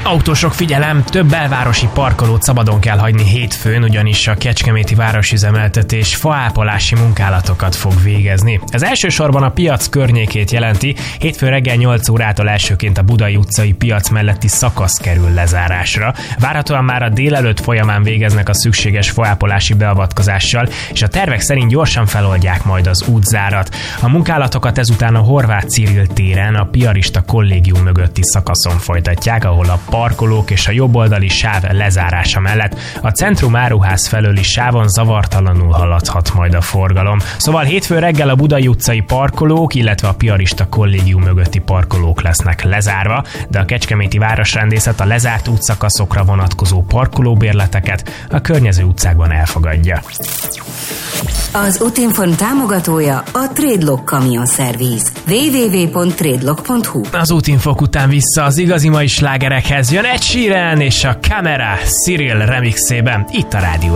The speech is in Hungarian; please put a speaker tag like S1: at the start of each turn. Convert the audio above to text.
S1: Autósok, figyelem! Több belvárosi parkolót szabadon kell hagyni hétfőn, ugyanis a Kecskeméti Városüzemeltetés faápolási munkálatokat fog végezni. Ez elsősorban a piac környékét jelenti. Hétfő reggel 8 órától elsőként a Budai utcai piac melletti szakasz kerül lezárásra. Várhatóan már a délelőtt folyamán végeznek a szükséges faápolási beavatkozással, és a tervek szerint gyorsan feloldják majd az útzárat. A munkálatokat ezután a Horváth Cyril téren, a Piarista Kollégium mögötti szakaszon folytatják, ahol a parkolók és a jobboldali sáv lezárása mellett a Centrum áruház felőli sávon zavartalanul haladhat majd a forgalom. Szóval hétfő reggel a Budai utcai parkolók, illetve a Piarista Kollégium mögötti parkolók lesznek lezárva, de a Kecskeméti Városrendészet a lezárt útszakaszokra vonatkozó parkolóbérleteket a környező utcákban elfogadja.
S2: Az Útinform támogatója a Tradelock Kamion Szerviz. www.tradelock.hu.
S1: Az Útinfok után vissza az igazi mai slágerekhez jön Ed Sheeran és a Camera Cyril remixében itt a Rádió